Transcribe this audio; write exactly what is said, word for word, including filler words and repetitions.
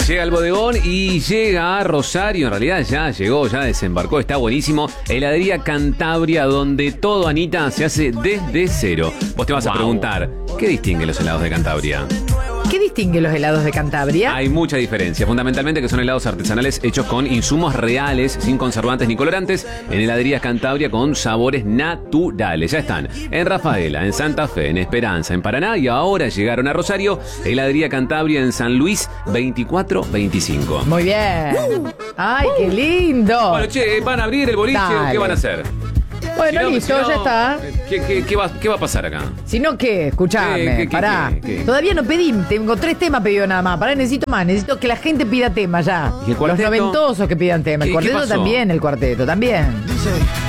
Llega el bodegón y llega a Rosario. En realidad ya llegó, ya desembarcó, está buenísimo. Heladería Cantabria, donde todo, Anita, se hace desde cero. Vos te vas wow. a preguntar, ¿qué distingue los helados de Cantabria? ¿Qué distingue los helados de Cantabria? Hay mucha diferencia, fundamentalmente que son helados artesanales hechos con insumos reales, sin conservantes ni colorantes, en Heladerías Cantabria con sabores naturales. Ya están en Rafaela, en Santa Fe, en Esperanza, en Paraná y ahora llegaron a Rosario. Heladería Cantabria en San Luis veinticuatro veinticinco. Muy bien. Uh, ¡Ay, uh. qué lindo! Bueno, che, ¿van a abrir el boliche? Dale. ¿Qué van a hacer? Bueno, si no, listo, si no, ya está. ¿Qué, qué, qué, va, ¿Qué va a pasar acá? Si no, ¿qué? Escuchame, ¿Qué, qué, pará. Qué, qué, qué? Todavía no pedí, tengo tres temas pedidos nada más. Pará, necesito más, necesito que la gente pida temas ya. ¿Y el cuarteto? Los noventosos que pidan temas. El cuarteto también, el cuarteto también. Dice...